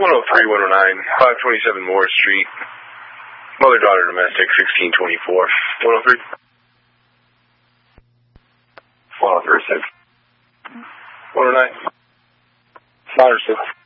103, 109, 527 Morris Street. Mother-daughter domestic, 1624. 103. 103, 109. 506.